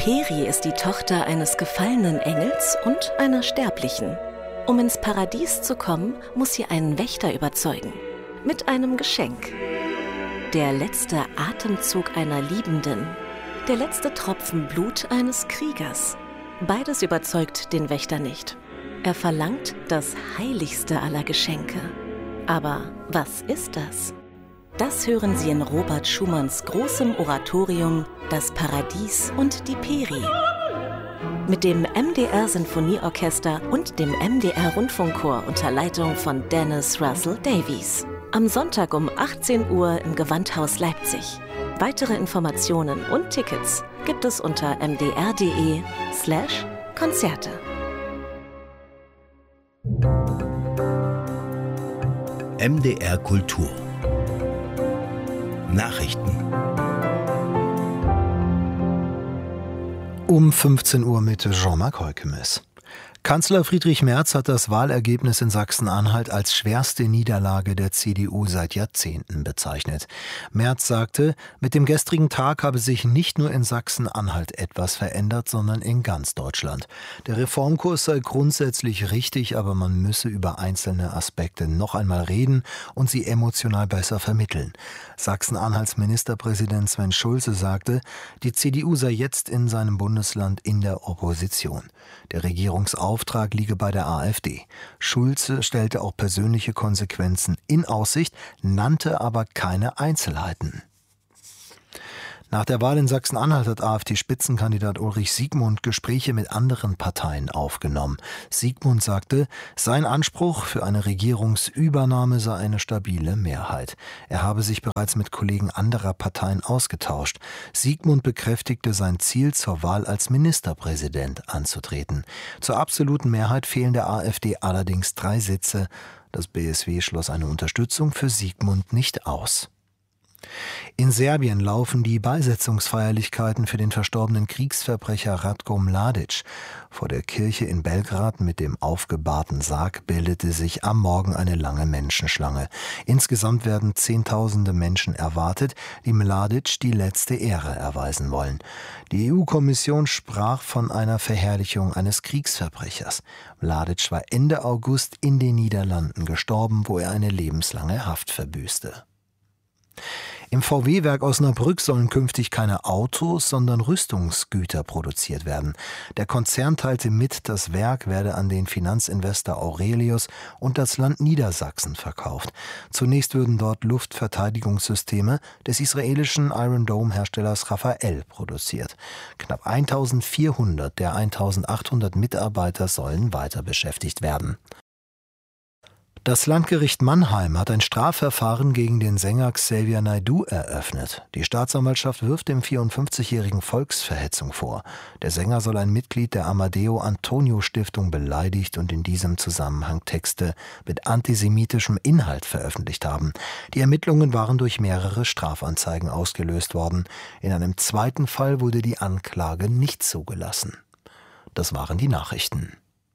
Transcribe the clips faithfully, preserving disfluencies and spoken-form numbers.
Peri ist die Tochter eines gefallenen Engels und einer Sterblichen. Um ins Paradies zu kommen, muss sie einen Wächter überzeugen. Mit einem Geschenk. Der letzte Atemzug einer Liebenden. Der letzte Tropfen Blut eines Kriegers. Beides überzeugt den Wächter nicht. Er verlangt das heiligste aller Geschenke. Aber was ist das? Das hören Sie in Robert Schumanns großem Oratorium »Das Paradies und die Peri«. Mit dem M D R-Sinfonieorchester und dem M D R-Rundfunkchor unter Leitung von Dennis Russell Davies. Am Sonntag um achtzehn Uhr im Gewandhaus Leipzig. Weitere Informationen und Tickets gibt es unter mdr.de slash Konzerte. M D R Kultur Nachrichten um fünfzehn Uhr mit Jean-Marc Heukemes. Kanzler Friedrich Merz hat das Wahlergebnis in Sachsen-Anhalt als schwerste Niederlage der C D U seit Jahrzehnten bezeichnet. Merz sagte, mit dem gestrigen Tag habe sich nicht nur in Sachsen-Anhalt etwas verändert, sondern in ganz Deutschland. Der Reformkurs sei grundsätzlich richtig, aber man müsse über einzelne Aspekte noch einmal reden und sie emotional besser vermitteln. Sachsen-Anhalts Ministerpräsident Sven Schulze sagte, die C D U sei jetzt in seinem Bundesland in der Opposition. Der Regierungsauftrag liege bei der AfD. Schulze stellte auch persönliche Konsequenzen in Aussicht, nannte aber keine Einzelheiten. Nach der Wahl in Sachsen-Anhalt hat AfD-Spitzenkandidat Ulrich Siegmund Gespräche mit anderen Parteien aufgenommen. Siegmund sagte, sein Anspruch für eine Regierungsübernahme sei eine stabile Mehrheit. Er habe sich bereits mit Kollegen anderer Parteien ausgetauscht. Siegmund bekräftigte sein Ziel, zur Wahl als Ministerpräsident anzutreten. Zur absoluten Mehrheit fehlen der AfD allerdings drei Sitze. Das B S W schloss eine Unterstützung für Siegmund nicht aus. In Serbien laufen die Beisetzungsfeierlichkeiten für den verstorbenen Kriegsverbrecher Ratko Mladic. Vor der Kirche in Belgrad mit dem aufgebahrten Sarg bildete sich am Morgen eine lange Menschenschlange. Insgesamt werden Zehntausende Menschen erwartet, die Mladic die letzte Ehre erweisen wollen. Die E U-Kommission sprach von einer Verherrlichung eines Kriegsverbrechers. Mladic war Ende August in den Niederlanden gestorben, wo er eine lebenslange Haft verbüßte. Im V W-Werk Osnabrück sollen künftig keine Autos, sondern Rüstungsgüter produziert werden. Der Konzern teilte mit, das Werk werde an den Finanzinvestor Aurelius und das Land Niedersachsen verkauft. Zunächst würden dort Luftverteidigungssysteme des israelischen Iron Dome-Herstellers Rafael produziert. Knapp eintausendvierhundert der eintausendachthundert Mitarbeiter sollen weiter beschäftigt werden. Das Landgericht Mannheim hat ein Strafverfahren gegen den Sänger Xavier Naidoo eröffnet. Die Staatsanwaltschaft wirft dem vierundfünfzigjährigen Volksverhetzung vor. Der Sänger soll ein Mitglied der Amadeo Antonio Stiftung beleidigt und in diesem Zusammenhang Texte mit antisemitischem Inhalt veröffentlicht haben. Die Ermittlungen waren durch mehrere Strafanzeigen ausgelöst worden. In einem zweiten Fall wurde die Anklage nicht zugelassen. Das waren die Nachrichten.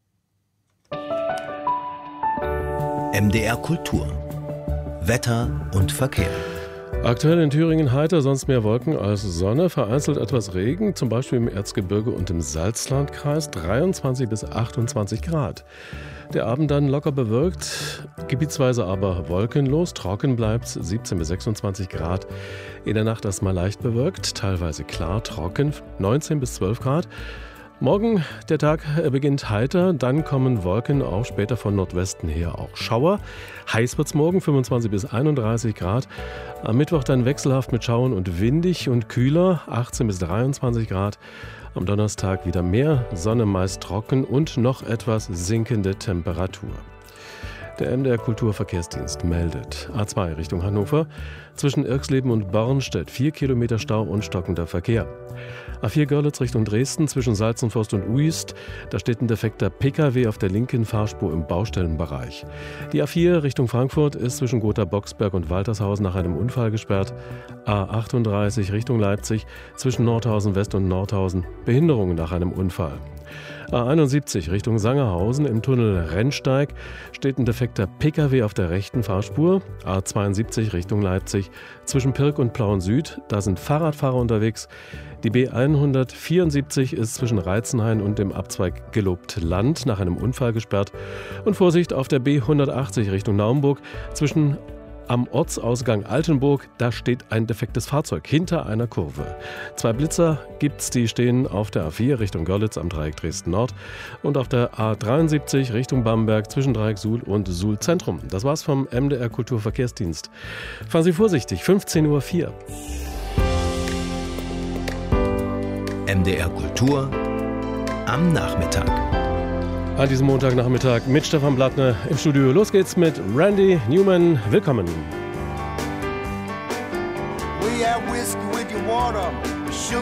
M D R Kultur Wetter und Verkehr. Aktuell in Thüringen heiter, sonst mehr Wolken als Sonne, vereinzelt etwas Regen, zum Beispiel im Erzgebirge und im Salzlandkreis, dreiundzwanzig bis achtundzwanzig Grad. Der Abend dann locker bewölkt, gebietsweise aber wolkenlos, trocken bleibt siebzehn bis sechsundzwanzig Grad. In der Nacht erstmal leicht bewölkt, teilweise klar, trocken, neunzehn bis zwölf Grad. Morgen, der Tag beginnt heiter, dann kommen Wolken, auch später von Nordwesten her auch Schauer. Heiß wird's morgen, fünfundzwanzig bis einunddreißig Grad. Am Mittwoch dann wechselhaft mit Schauern und windig und kühler, achtzehn bis dreiundzwanzig Grad. Am Donnerstag wieder mehr Sonne, meist trocken und noch etwas sinkende Temperatur. Der M D R Kulturverkehrsdienst meldet A zwei Richtung Hannover, zwischen Irxleben und Bornstedt vier Kilometer Stau und stockender Verkehr. A vier Görlitz Richtung Dresden, zwischen Salzenforst und Uist, da steht ein defekter P K W auf der linken Fahrspur im Baustellenbereich. Die A vier Richtung Frankfurt ist zwischen Gotha-Boxberg und Waltershausen nach einem Unfall gesperrt. A achtunddreißig Richtung Leipzig, zwischen Nordhausen West und Nordhausen, Behinderungen nach einem Unfall. A einundsiebzig Richtung Sangerhausen im Tunnel Rennsteig steht ein defekter Pkw auf der rechten Fahrspur. A zweiundsiebzig Richtung Leipzig zwischen Pirk und Plauen Süd, da sind Fahrradfahrer unterwegs. Die B hundertvierundsiebzig ist zwischen Reizenhain und dem Abzweig Gelobt Land nach einem Unfall gesperrt. Und Vorsicht auf der B hundertachtzig Richtung Naumburg zwischen am Ortsausgang Altenburg, da steht ein defektes Fahrzeug hinter einer Kurve. Zwei Blitzer gibt's, die stehen auf der A vier Richtung Görlitz am Dreieck Dresden Nord und auf der A dreiundsiebzig Richtung Bamberg zwischen Dreieck Suhl und Suhl Zentrum. Das war's vom M D R Kulturverkehrsdienst. Fahren Sie vorsichtig, fünfzehn Uhr vier. M D R Kultur am Nachmittag. An diesem Montagnachmittag mit Stefan Blattner im Studio. Los geht's mit Randy Newman. Willkommen. We have whiskey with your water, sugar